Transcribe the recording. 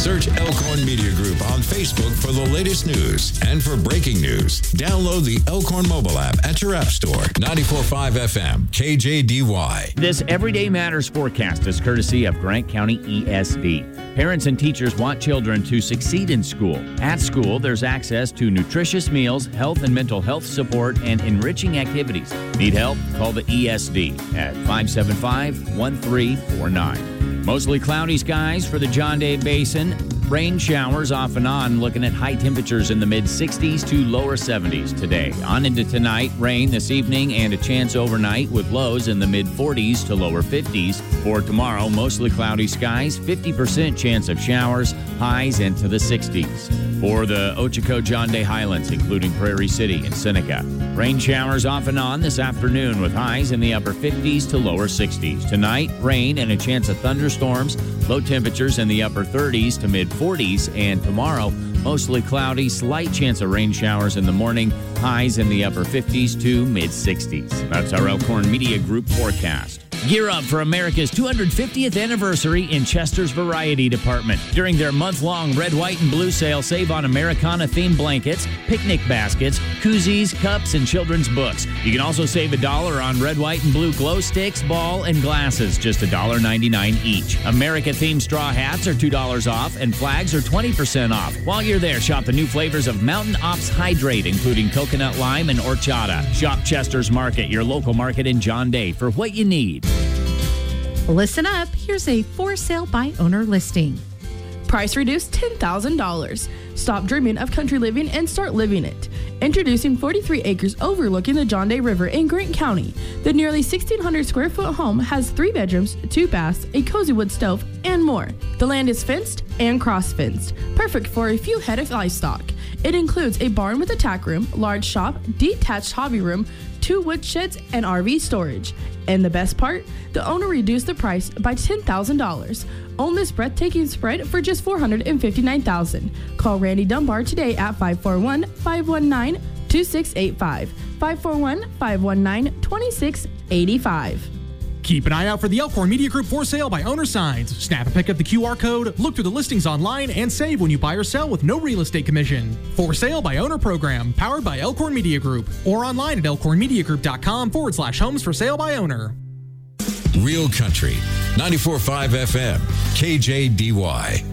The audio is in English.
Search Elkhorn Media Group on Facebook for the latest news. And for breaking news, download the Elkhorn mobile app at your app store. 94.5 FM, KJDY. This Everyday Matters forecast is courtesy of Grant County ESV. Parents and teachers want children to succeed in school. At school, there's access to nutritious meals, health and mental health support, and enriching activities. Need help? Call the ESV at 575-1349. Mostly cloudy skies for the John Day Basin. Rain showers off and on, looking at high temperatures in the mid-60s to lower 70s today. On into tonight, rain this evening and a chance overnight with lows in the mid-40s to lower 50s. For tomorrow, mostly cloudy skies, 50% chance of showers, highs into the 60s. For the Ochoco John Day Highlands, including Prairie City and Seneca, rain showers off and on this afternoon with highs in the upper 50s to lower 60s. Tonight, rain and a chance of thunderstorms, low temperatures in the upper 30s to mid-40s, and tomorrow, mostly cloudy, slight chance of rain showers in the morning, highs in the upper 50s to mid-60s. That's our Elkhorn Media Group forecast. Gear up for America's 250th anniversary in Chester's Variety Department. During their month-long red, white, and blue sale, save on Americana-themed blankets, picnic baskets, koozies, cups, and children's books. You can also save $1 on red, white, and blue glow sticks, ball, and glasses, just $1.99 each. America-themed straw hats are $2 off, and flags are 20% off. While you're there, shop the new flavors of Mountain Ops Hydrate, including coconut lime and horchata. Shop Chester's Market, your local market in John Day, for what you need. Listen up, here's a for sale by owner listing. Price reduced $10,000. Stop dreaming of country living and start living it. Introducing 43 acres overlooking the John Day River in Grant County. The nearly 1,600 square foot home has 3 bedrooms, 2 baths, a cozy wood stove, and more. The land is fenced and cross-fenced, perfect for a few head of livestock. It includes a barn with a tack room, large shop, detached hobby room, 2 wood sheds, and RV storage. And the best part? The owner reduced the price by $10,000. Own this breathtaking spread for just $459,000. Call Randy Dunbar today at 541-519-2685. 541-519-2685. Keep an eye out for the Elkhorn Media Group for sale by owner signs. Snap and pick up the QR code, look through the listings online, and save when you buy or sell with no real estate commission. For sale by owner program, powered by Elkhorn Media Group, or online at elkhornmediagroup.com/homes for sale by owner. Real Country, 94.5 FM, KJDY.